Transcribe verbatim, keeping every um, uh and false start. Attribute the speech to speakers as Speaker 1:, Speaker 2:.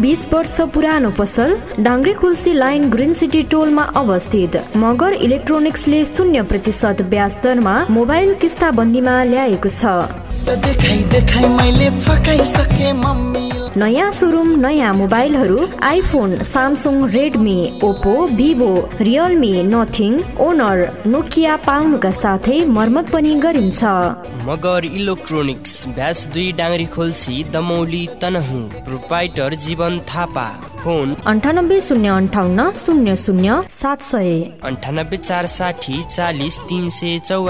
Speaker 1: बीस वर्ष पुरानो पसल डाङ्ग्रे खुल्सी लाइन ग्रिन सिटी टोलमा अवस्थित मगर इलेक्ट्रोनिक्सले शून्य प्रतिशत ब्याज दरमा मोबाइल किस्ता बन्दीमा ल्याएको छ।
Speaker 2: देखाई देखाई मैले फकाइसके मम्मी।
Speaker 1: नयाँ सोरुम नयाँ मोबाइलहरू iPhone, Samsung, Redmi, Oppo, Vivo, Realme, nothing, owner, Nokia पाउनुका साथै मर्मत पनि गरिन्छ।
Speaker 3: मगर इलेक्ट्रोनिक्स ब्यास दुई डाङ्ग्री खोल्सी दमौली तनहुँ। प्रोप्राइटर जीवन थापा। फोन
Speaker 1: अन्ठानब्बे शून्य अन्ठाउन्न शून्य शून्य सात सय
Speaker 3: अन्ठानब्बे चार साठी चालिस तीन सय चौवालिस।